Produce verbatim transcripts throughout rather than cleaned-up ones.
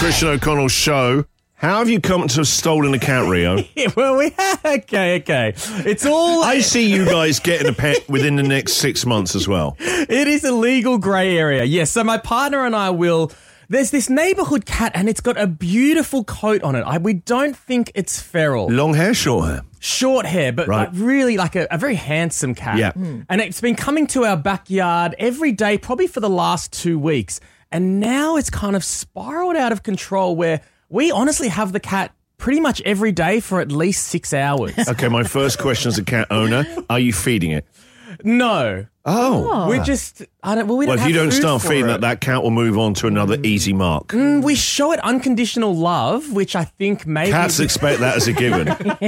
Christian O'Connell show. How have you come to have stolen a cat, Rio? Yeah, well, we okay, okay. It's all. I see you guys getting a pet within the next six months as well. It is a legal grey area. Yes, so my partner and I will. There's this neighbourhood cat, and it's got a beautiful coat on it. I, we don't think it's feral. Long hair, short hair? Short hair, but Right. like really like a, a very handsome cat. Yeah. Mm. And it's been coming to our backyard every day, probably for the last two weeks. And now it's kind of spiraled out of control where we honestly have the cat pretty much every day for at least six hours. Okay, my first question as a cat owner, are you feeding it? No. Oh. We're just, I don't, well, we Well, don't if you have don't food start for feeding it. that, that cat will move on to another easy mark. Mm, we show it unconditional love, which I think maybe... Cats expect that as a given.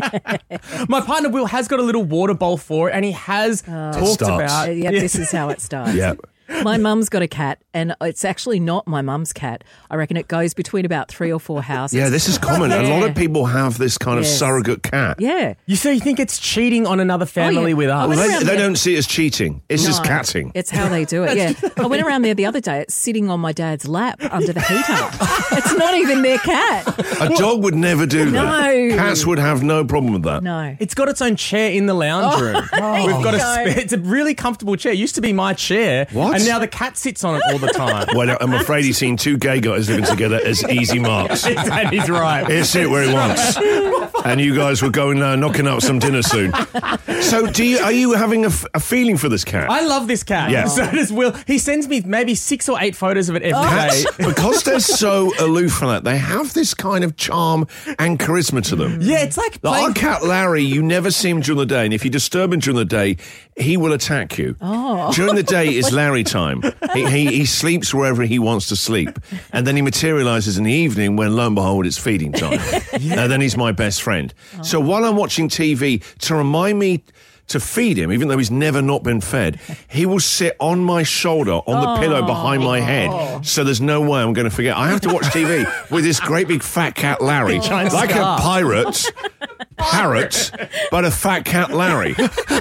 My partner Will has got a little water bowl for it, and he has talked starts. about... Uh, yeah, this is how it starts. Yeah. My mum's got a cat, and it's actually not my mum's cat. I reckon it goes between about three or four houses. Yeah, this is common. A lot of people have this kind of Yes. surrogate cat. Yeah. You so you think it's cheating on another family yeah. with us? I went Well, around they, they there- don't see it as cheating. It's just No, catting. It's how they do it, yeah. I went around there the other day. It's sitting on my dad's lap under the heater. It's not even their cat. A dog would never do that. No. Cats would have no problem with that. No. It's got its own chair in the lounge room. We've got a No. spare, it's a really comfortable chair. It used to be my chair, What? and now the cat sits on it all the time. Well, I'm afraid he's seen two gay guys living together as easy marks. And he's right. He'll sit where he wants. And you guys were going uh, knocking up some dinner soon. So do you, are you having a, f- a feeling for this cat? I love this cat. Yeah. So does Will. He sends me maybe six or eight photos of it every day. Cats, because they're so aloof from that, they have this kind of charm and charisma to them. Yeah, it's like Like playing... our cat Larry, you never see him during the day, and if you disturb him during the day, he will attack you. Oh. During the day is Larry time. He, he, he sleeps wherever he wants to sleep, and then he materialises in the evening when, lo and behold, it's feeding time. And then he's my best friend. So while I'm watching T V, to remind me to feed him, even though he's never not been fed, he will sit on my shoulder, on the pillow behind my head, so there's no way I'm going to forget. I have to watch T V with this great big fat cat Larry, Giant like scar. a pirate, parrot, but a fat cat Larry.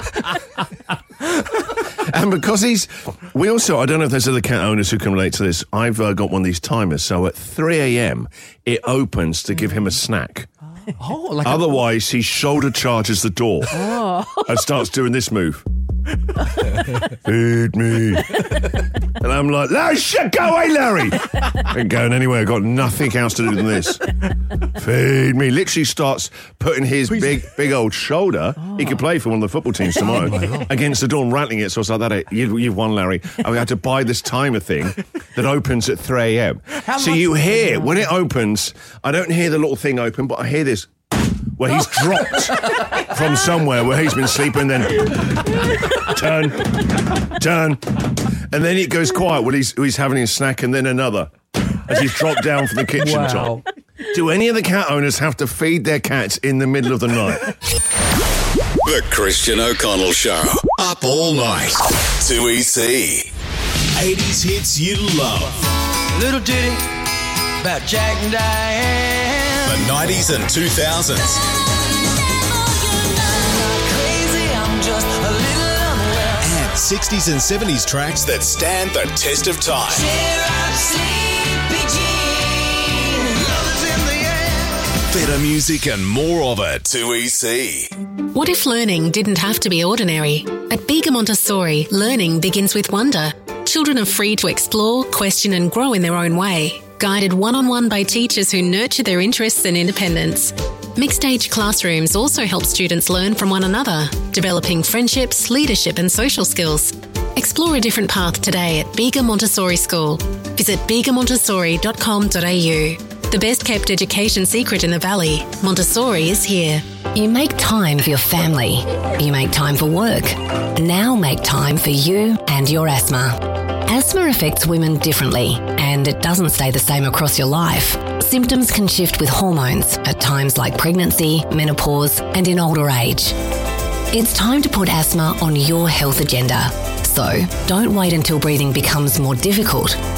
And because he's, we also, I don't know if there's other cat owners who can relate to this, I've uh, got one of these timers, so at three a.m. it opens to give him a snack. Oh, like a- Otherwise, he shoulder charges the door and starts doing this move. Feed me. And I'm like, Larry, shit, go away, Larry. Ain't going anywhere. I've got nothing else to do than this. Feed me. Literally starts putting his big, big old shoulder. He could play for one of the football teams tomorrow against the door and rattling it. So I was like, that it. You, you've won, Larry. I had to buy this timer thing that opens at three a.m. So much- you hear, when it opens, I don't hear the little thing open, but I hear this where he's dropped from somewhere where he's been sleeping, then turn, turn, and then it goes quiet when he's, he's having his snack, and then another as he's dropped down from the kitchen Wow. top. Do any of the cat owners have to feed their cats in the middle of the night? The Christian O'Connell Show. Up all night. two E C. eighties hits you love. Little ditty about Jack and Diane. The nineties and two thousands. Crazy, I'm just a little unwell. And sixties and seventies tracks that stand the test of time. Cheer up, sleepy Jean. Love is in the air. Better music and more of it. two E C. What if learning didn't have to be ordinary? At Bega Montessori, learning begins with wonder. Children are free to explore, question and grow in their own way, guided one-on-one by teachers who nurture their interests and independence. Mixed-age classrooms also help students learn from one another, developing friendships, leadership and social skills. Explore a different path today at Bega Montessori School. Visit bega montessori dot com dot a u. The best-kept education secret in the Valley, Montessori is here. You make time for your family. You make time for work. Now make time for you and your asthma. Asthma affects women differently, and it doesn't stay the same across your life. Symptoms can shift with hormones at times like pregnancy, menopause, and in older age. It's time to put asthma on your health agenda. So, don't wait until breathing becomes more difficult.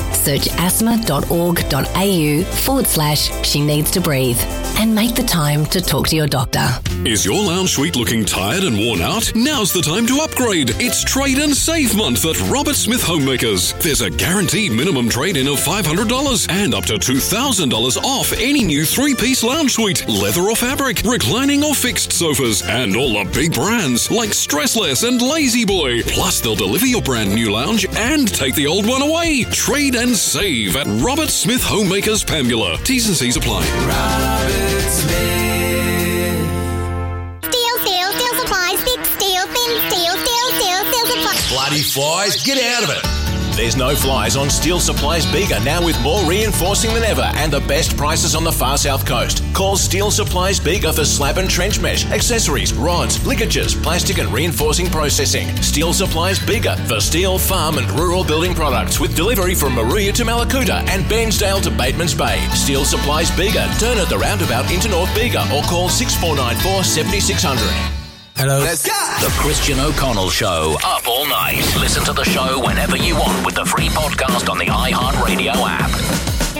Search asthma.org.au forward slash she needs to breathe and make the time to talk to your doctor. Is your lounge suite looking tired and worn out? Now's the time to upgrade. It's Trade and Save Month at Robert Smith Homemakers. There's a guaranteed minimum trade-in of five hundred dollars and up to two thousand dollars off any new three-piece lounge suite, leather or fabric, reclining or fixed sofas, and all the big brands like Stressless and Lazy Boy. Plus, they'll deliver your brand new lounge and take the old one away. Trade and save at Robert Smith Homemakers, Pambula. T's and C's apply. Robert Smith. Steel, steel, steel supplies, thick steel, thin steel, steel, steel, steel supplies. Bloody flies, get out of it. There's no flies on Steel Supplies Bega, now with more reinforcing than ever and the best prices on the far south coast. Call Steel Supplies Bega for slab and trench mesh, accessories, rods, ligatures, plastic and reinforcing processing. Steel Supplies Bega for steel, farm and rural building products with delivery from Maruya to Malakuta and Bairnsdale to Bateman's Bay. Steel Supplies Bega. Turn at the roundabout into North Bega or call six four nine four, seven six zero zero. Hello. Let's go. The Christian O'Connell Show, up all night. Listen to the show whenever you want with the free podcast on the iHeartRadio app.